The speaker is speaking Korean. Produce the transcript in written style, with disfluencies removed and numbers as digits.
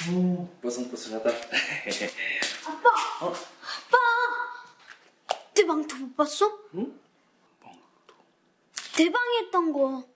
뽀송뽀송하다. 아빠! 어? 아빠! 내 망토 못 봤어? 응? 내 방에 있던 거.